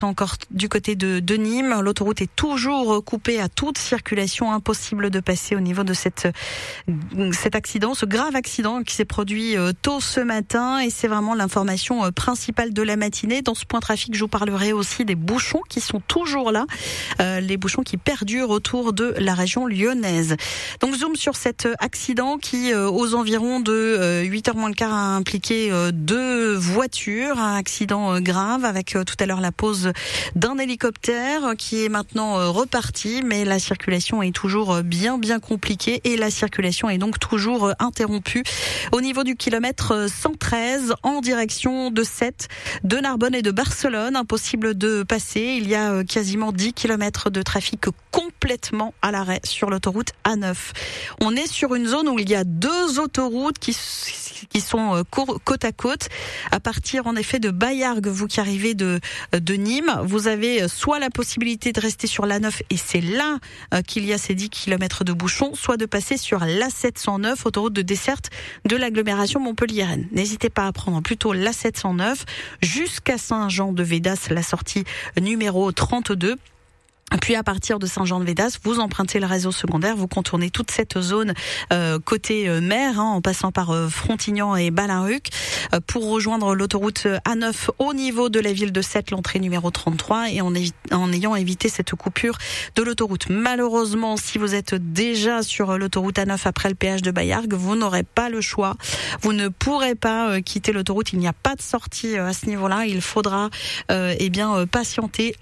Encore du côté de Nîmes, l'autoroute est toujours coupée à toute circulation, impossible de passer au niveau de cet accident, ce grave accident qui s'est produit tôt ce matin, et c'est vraiment l'information principale de la matinée. Dans ce point trafic, je vous parlerai aussi des bouchons qui sont toujours là, les bouchons qui perdurent autour de la région lyonnaise. Donc zoom sur cet accident qui, aux environs de 8h moins le quart, a impliqué 2 voitures, un accident grave avec tout à l'heure la pause d'un hélicoptère qui est maintenant reparti, mais la circulation est toujours bien compliquée et la circulation est donc toujours interrompue au niveau du kilomètre 113 en direction de Sète, de Narbonne et de Barcelone. Impossible de passer, il y a quasiment 10 kilomètres de trafic complètement à l'arrêt sur l'autoroute A9. On est sur une zone où il y a 2 autoroutes qui sont côte à côte. À partir en effet de Baillargues, vous qui arrivez de Nîmes, vous avez soit la possibilité de rester sur l'A9 et c'est là qu'il y a ces 10 km de bouchons, soit de passer sur l'A709, autoroute de desserte de l'agglomération Montpellier-Rennes. N'hésitez pas à prendre plutôt l'A709 jusqu'à Saint-Jean-de-Védas, la sortie numéro 32. Puis à partir de Saint-Jean-de-Védas, vous empruntez le réseau secondaire, vous contournez toute cette zone côté mer, en passant par Frontignan et Ballaruc, pour rejoindre l'autoroute A9 au niveau de la ville de Sète, l'entrée numéro 33, et en ayant évité cette coupure de l'autoroute. Malheureusement, si vous êtes déjà sur l'autoroute A9 après le péage de Baillargues, vous n'aurez pas le choix. Vous ne pourrez pas quitter l'autoroute. Il n'y a pas de sortie à ce niveau-là. Il faudra patienter.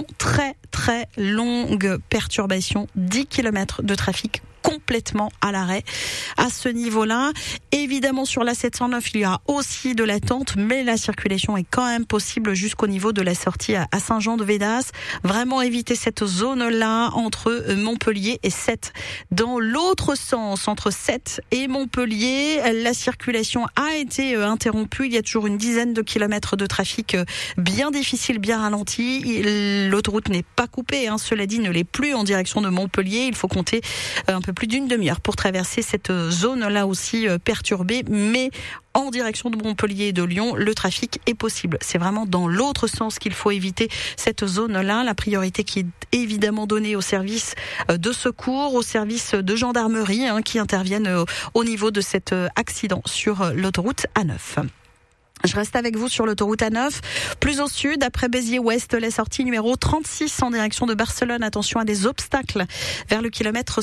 Très longue perturbation, 10 km de trafic complètement à l'arrêt à ce niveau-là. Évidemment, sur la 709, il y aura aussi de l'attente, mais la circulation est quand même possible jusqu'au niveau de la sortie à Saint-Jean-de-Védas. Vraiment éviter cette zone-là entre Montpellier et Sète. Dans l'autre sens, entre Sète et Montpellier, la circulation a été interrompue. Il y a toujours une dizaine de kilomètres de trafic bien difficile, bien ralenti. L'autoroute n'est pas coupée, cela dit, ne l'est plus en direction de Montpellier. Il faut compter un peu plus d'une demi-heure pour traverser cette zone-là aussi perturbée, mais en direction de Montpellier et de Lyon, le trafic est possible. C'est vraiment dans l'autre sens qu'il faut éviter cette zone-là. La priorité qui est évidemment donnée aux services de secours, aux services de gendarmerie qui interviennent au niveau de cet accident sur l'autoroute A9. Je reste avec vous sur l'autoroute A9. Plus au sud, après Béziers-Ouest, la sortie numéro 36 en direction de Barcelone. Attention à des obstacles vers le kilomètre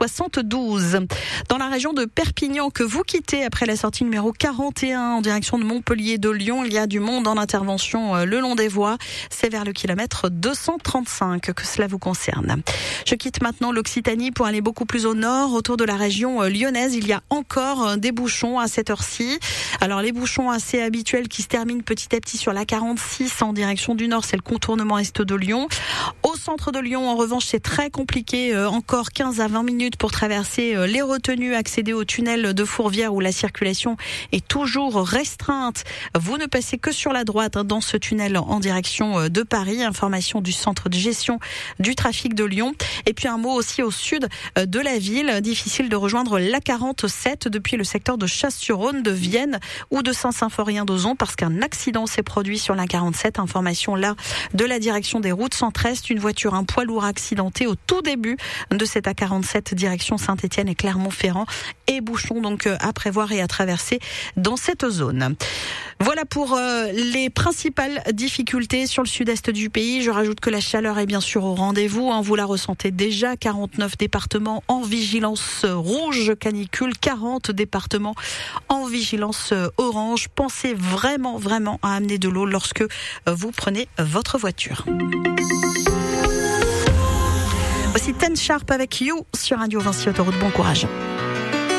172. Dans la région de Perpignan, que vous quittez après la sortie numéro 41 en direction de Montpellier de Lyon, il y a du monde en intervention le long des voies. C'est vers le kilomètre 235 que cela vous concerne. Je quitte maintenant l'Occitanie pour aller beaucoup plus au nord, autour de la région lyonnaise. Il y a encore des bouchons à cette heure-ci. Alors les bouchons assez habituels qui se termine petit à petit sur la 46 en direction du nord, c'est le contournement est de Lyon. Au centre de Lyon, en revanche, c'est très compliqué, encore 15 à 20 minutes pour traverser les retenues, accéder au tunnel de Fourvière où la circulation est toujours restreinte. Vous ne passez que sur la droite dans ce tunnel en direction de Paris. Information du centre de gestion du trafic de Lyon. Et puis un mot aussi au sud de la ville, difficile de rejoindre la 47 depuis le secteur de Chasse-sur-Rhône, de Vienne ou de Saint-Symphorien-d'Ozon parce qu'un accident s'est produit sur la 47. Information là de la direction des routes centre-est. Une voiture, un poids lourd accidenté au tout début de cette A47 direction Saint-Étienne et Clermont-Ferrand. Et bouchons donc à prévoir et à traverser dans cette zone. Voilà pour les principales difficultés sur le sud-est du pays. Je rajoute que la chaleur est bien sûr au rendez-vous. Vous la ressentez déjà. 49 départements en vigilance rouge canicule, 40 départements en vigilance orange. Pensez vraiment à amener de l'eau lorsque vous prenez votre voiture. Voici Ten Sharp avec You sur Radio Vinci Autoroute. Bon courage.